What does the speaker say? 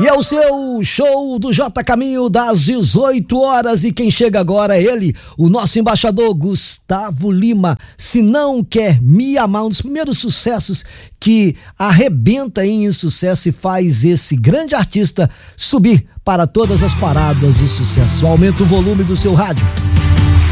E é o seu show do J Caminho das 18 horas. E quem chega agora é ele, o nosso embaixador Gustavo Lima. Se Não Quer Me Amar, um dos primeiros sucessos que arrebenta em sucesso e faz esse grande artista subir para todas as paradas de sucesso. Aumenta o volume do seu rádio.